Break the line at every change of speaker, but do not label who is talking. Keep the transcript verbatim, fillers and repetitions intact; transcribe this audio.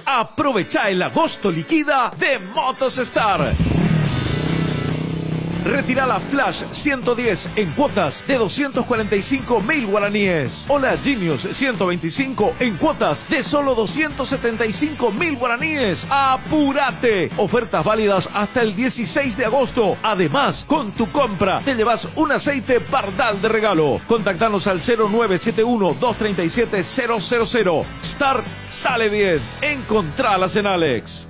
Aprovecha el agosto liquida de Motostar. Retira la Flash ciento diez en cuotas de doscientos cuarenta y cinco mil guaraníes. O la Genius ciento veinticinco en cuotas de solo doscientos setenta y cinco mil guaraníes. ¡Apúrate! Ofertas válidas hasta el dieciséis de agosto. Además, con tu compra te llevas un aceite Pardal de regalo. Contactanos al cero nueve siete uno, dos tres siete, cero cero cero. Star sale bien. Encontralas en Alex.